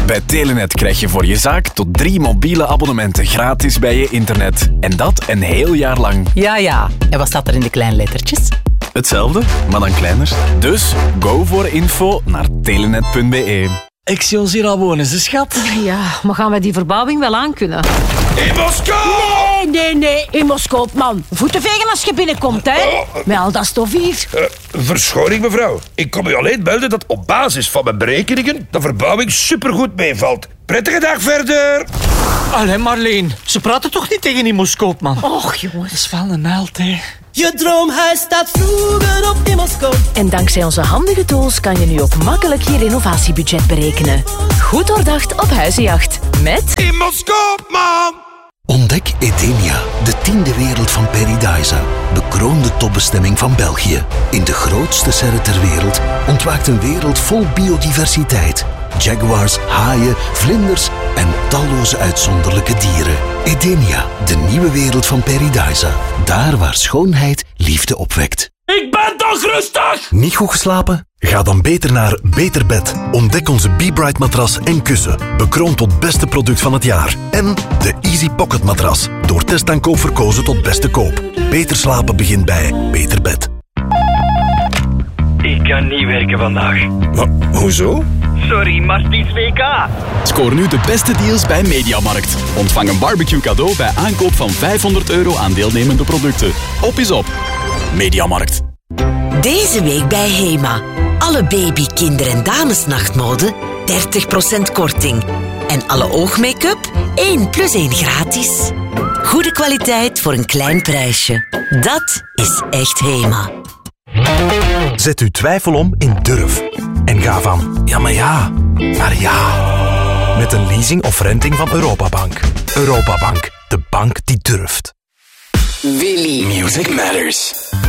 Bij Telenet krijg je voor je zaak tot 3 mobiele abonnementen gratis bij je internet. En dat een heel jaar lang. Ja. En wat staat er in de kleine lettertjes? Hetzelfde, maar dan kleiner. Dus go voor info naar telenet.be. Ik zie ons hier al wonen, ze schat. Ja, maar gaan wij die verbouwing wel aankunnen? Imoscoop! Nee, Imoscoop, man. Voeten vegen als je binnenkomt, hè. Met al dat stof hier. Verschoning, mevrouw. Ik kom u alleen melden dat op basis van mijn berekeningen de verbouwing supergoed meevalt. Prettige dag verder. Allee, Marleen, ze praten toch niet tegen Imoscoop, man? Och, jongens. Dat is wel een held, hè. Je droomhuis staat vroeger op Imoscoop. En dankzij onze handige tools kan je nu ook makkelijk je renovatiebudget berekenen. Goed doordacht op huizenjacht. Met Imoscoop, man! Ontdek Edenia, de 10e wereld van Paradise. Bekroonde topbestemming van België. In de grootste serre ter wereld ontwaakt een wereld vol biodiversiteit. Jaguars, haaien, vlinders en talloze uitzonderlijke dieren. Edenia, de nieuwe wereld van Paradise. Daar waar schoonheid liefde opwekt. Ik ben toch rustig! Niet goed geslapen? Ga dan beter naar Beter Bed. Ontdek onze Be-Bright matras en kussen. Bekroond tot beste product van het jaar. En de Easy Pocket matras. Door testaankoop verkozen tot beste koop. Beter slapen begint bij Beter Bed. Ik kan niet werken vandaag. Maar, hoezo? Sorry, maar het is WK. Scoor nu de beste deals bij Mediamarkt. Ontvang een barbecue cadeau bij aankoop van €500 aan deelnemende producten. Op is op. Mediamarkt. Deze week bij Hema. Alle baby, kinder- en damesnachtmode 30% korting. En alle oogmake-up 1+1 gratis. Goede kwaliteit voor een klein prijsje. Dat is echt Hema. Zet uw twijfel om in durf. En ga van ja, maar ja, naar ja. Met een leasing of renting van Europabank. Europabank, de bank die durft. Willy. Music Matters.